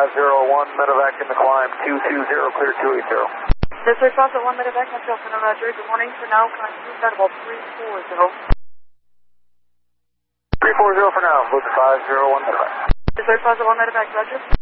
501 medevac in the climb, 220, clear 280. This is Plaza 1 medevac, Hotel Center, Roger. Good morning, for now, climb 2 340. 340 for now, Luke 501 medevac. This is Plaza 1 medevac, Roger.